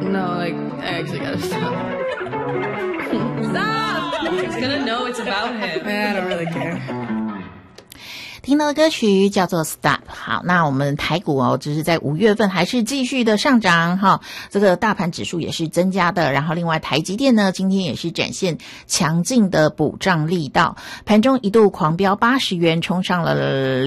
No, like, I actually gotta stop. Stop! He's gonna know it's about him. I don't really care. 听到的歌曲叫做 Stop。 好，那我们台股就是在5月份还是继续的上涨哈，这个大盘指数也是增加的，然后另外台积电呢今天也是展现强劲的补涨力道，盘中一度狂飙80元，冲上了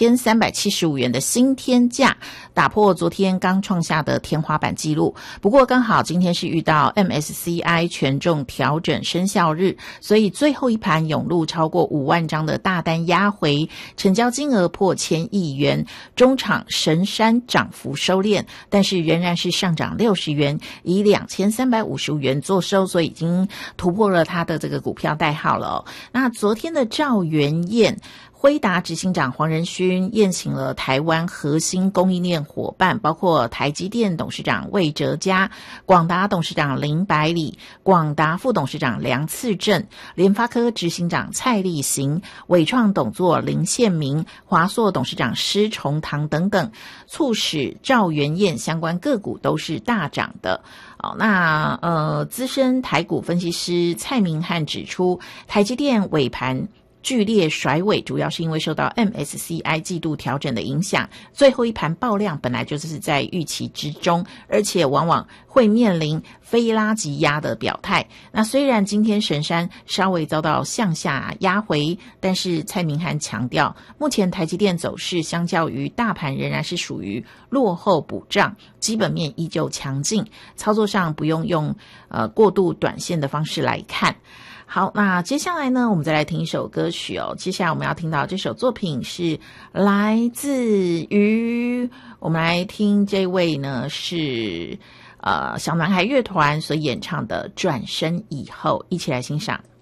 2375元的新天价，打破昨天刚创下的天花板纪录。不过刚好今天是遇到 MSCI 权重调整生效日，所以最后一盘涌入超过5万张的大单压回，成交金额破1000亿元，中场神山涨幅收敛，但是仍然是上涨60元，以2355元作收，所以已经突破了它的这个股票代号了那昨天的兆元宴，辉达执行长黄仁勋宴请了台湾核心供应链伙伴，包括台积电董事长魏哲嘉、广达董事长林百里、广达副董事长梁次正、联发科执行长蔡力行、伟创董座林宪明、华硕董事长施崇堂等等，促使兆元宴相关个股都是大涨的。资深台股分析师蔡明汉指出，台积电尾盘剧烈甩尾，主要是因为受到 MSCI 季度调整的影响，最后一盘爆量本来就是在预期之中，而且往往会面临非拉即压的表态。那虽然今天神山稍微遭到向下压回，但是蔡明汉强调，目前台积电走势相较于大盘仍然是属于落后补涨，基本面依旧强劲，操作上不用过度短线的方式来看。好，那接下来呢，我们再来听一首歌曲接下来我们要听到这首作品是来自于，我们来听这位呢是小男孩乐团所演唱的《转身以后》，一起来欣赏。